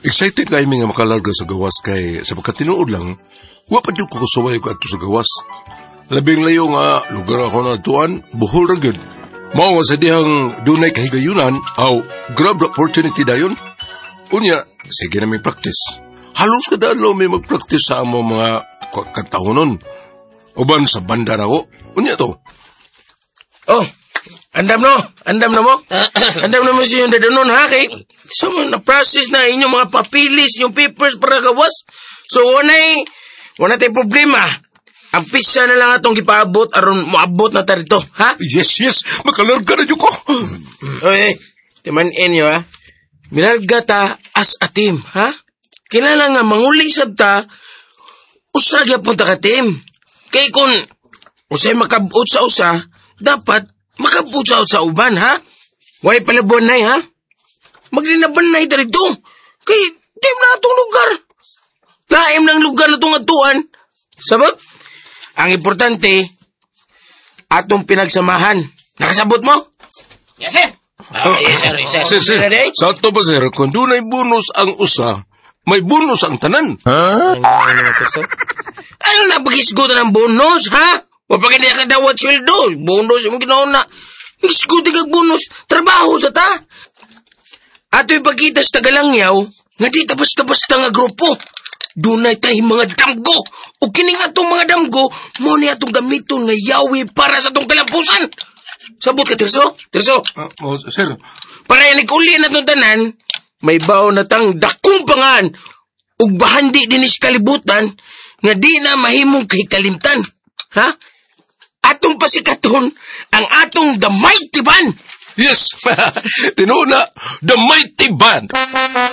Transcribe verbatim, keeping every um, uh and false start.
Excited kayo nga makalarga sa gawas kay sa pagkatinuod lang, wa pa di ko kusaway ko ato sa gawas. Labing layo nga, lugar ako na tuan, buhol ra gyud. Mao nga sa dihang dunay kahigayunan, aw, grab the opportunity dayon. Unya, sige na may practice. Halos kada adlaw may mag-practice sa amo mga katahonon. Uban sa banda na ko. Unya to. Oh, andam no, andam na mo. Andam na mo siya yung dadonon ha, kay so na-process na inyong mga papilis, yung papers para gawas. So, wanay, wana tayo problema. Ang pizza na lang atong gipaabot aron moabot na ta rito, ha? Yes, yes, makalarga na dyan ko. Oy, timan inyo ha. Milarga ta as a team, ha? Kinala nga manguli sab ta, usagya po ta ka team. Kay kung usay makabot sa usa, dapat makabot sa sa uban, ha? Way palabon na, ha? Maglinaban na ito rito. Kay, team na itong lugar. Laim ng lugar na itong atuan. Sabot? Ang importante, atong pinagsamahan. Nakasabot mo? Yes, sir. Ah, yes, sir, yes, sir. Sir, sir, sa ato ba, sir, kung doon ay bonus ang usa, may bonus ang tanan. Ha? Ano na pag-isgotan ng bonus, ha? Wapagin na ka dawat sweldo. Bonus yung ginaon na. Isgotan kag bonus. Trabaho sa ta. Ato ipagkita sa Tagalangyaw, nga di tabas-tabas nga grupo. Dunay tayo mga damgo. O kining atong mga damgo, mo ni atong gamiton nga yawi para sa atong kalampusan. Sabot ka, Tirso? Tirso? Uh, oh, sir. Para yan ikuli na itong tanan, may bao na tang dakong pangan ug bahandi dinis kalibutan nga di na mahimong kahikalimtan. Ha? Atong pasikaton ang atong The Mighty Band. Yes! Tinuna, The Mighty Band!